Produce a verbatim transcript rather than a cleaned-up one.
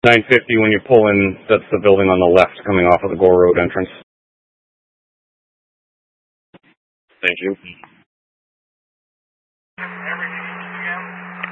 nine fifty when you pull in, that's the building on the left coming off of the Gore Road entrance. Thank you.